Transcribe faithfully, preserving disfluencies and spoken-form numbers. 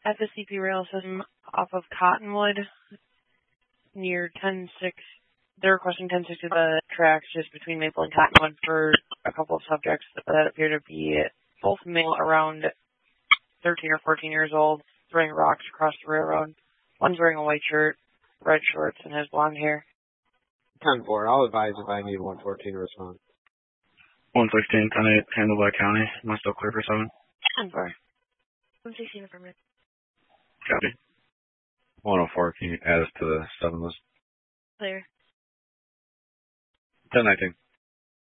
at the C P rail system off of Cottonwood near ten six. They're requesting ten sixty the tracks just between Maple and Cottonwood for a couple of subjects that appear to be both male around thirteen or fourteen years old, throwing rocks across the railroad. One's wearing a white shirt, red shorts, and has blonde hair. ten four. I'll advise if I need one fourteen to respond. one sixteen, ten eight, handled by county. Am I still clear for seven? ten four. one sixteen affirmative. Copy. one oh four, can you add us to the seven list? Clear. ten nineteen.